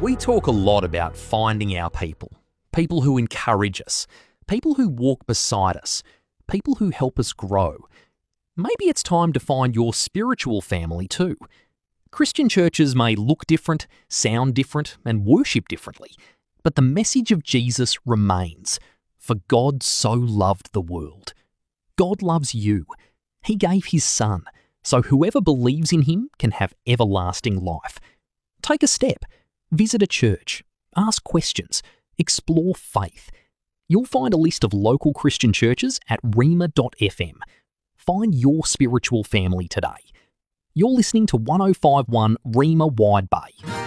We talk a lot about finding our people, people who encourage us, people who walk beside us, people who help us grow. Maybe it's time to find your spiritual family too. Christian churches may look different, sound different, and worship differently, but the message of Jesus remains. For God so loved the world. God loves you. He gave his Son, so whoever believes in him can have everlasting life. Take a step. Visit a church. Ask questions. Explore faith. You'll find a list of local Christian churches at rhema.fm. Find your spiritual family today. You're listening to 105.1 Rhema Wide Bay.